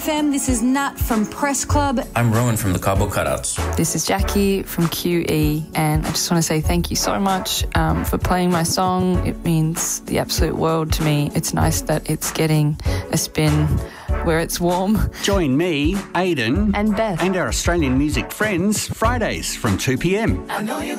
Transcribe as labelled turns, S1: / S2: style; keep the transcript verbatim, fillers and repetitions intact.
S1: M. This is Nat from Press Club.
S2: I'm Rowan from the Cabo Cutouts.
S3: This is Jackie from Q E, and I just want to say thank you so much um, for playing my song. It means the absolute world to me. It's nice that it's getting a spin where it's warm.
S4: Join me, Aidan,
S3: and Beth,
S4: and our Australian music friends Fridays from two p m.
S5: I know you